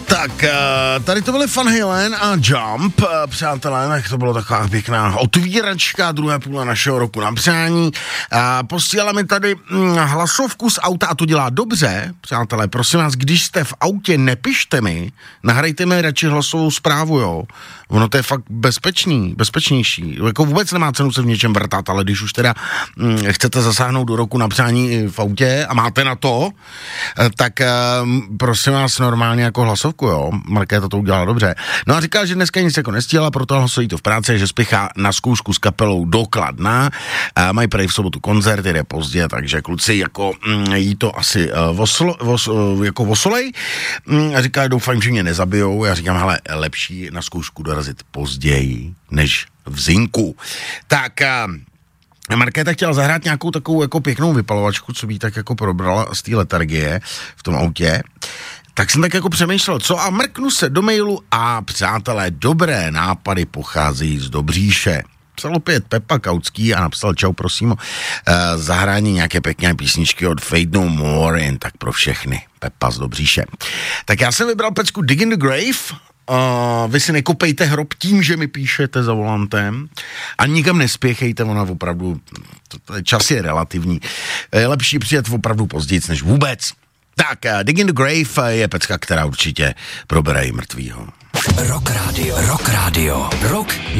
Tak, tady to byly Van Halen a Jump, přátelé, tak to bylo taková pěkná otvíračka druhé půle našeho roku na přání. Posílala mi tady hlasovku z auta a to dělá dobře, přátelé, prosím vás, když jste v autě, nepište mi, nahrajte mi radši hlasovou zprávu, jo. Ono to je fakt bezpečnější. Jako vůbec nemá cenu se v něčem vrtat, ale když už teda chcete zasáhnout do roku na přání v autě a máte na to, tak prosím vás normálně jako hlasovku, jo. Markéta to udělala dobře. No a říká, že dneska nic jako nestíhala, proto hlasují to v práci, že spěchá na zkoušku s kapelou do Kladna. Mají prej v sobotu koncert, jde pozdě, takže kluci jako jí to asi jako vosolej. A říká, doufám, že mě nezabijou. Já říkám, hele, lepší na zkoušku dorazit později, než v zinku. Tak Markéta chtěla zahrát nějakou takovou jako pěknou vypalovačku, co by tak jako probrala z té letargie v tom autě. Tak jsem tak jako přemýšlel, co a mrknu se do mailu a přátelé, dobré nápady pocházejí z Dobříše. Psal opět Pepa Kautský a napsal čau, prosím o zahrání nějaké pěkné písničky od Fade No More, jen tak pro všechny. Pepa z Dobříše. Tak já jsem vybral pecku Dig in the Grave. Vy si nekopejte hrob tím, že mi píšete za volantem a nikam nespěchejte, ona opravdu, čas je relativní. Je lepší přijet opravdu později, než vůbec. Tak, Dig in the Grave je pecka, která určitě probere i mrtvýho. Rock Radio.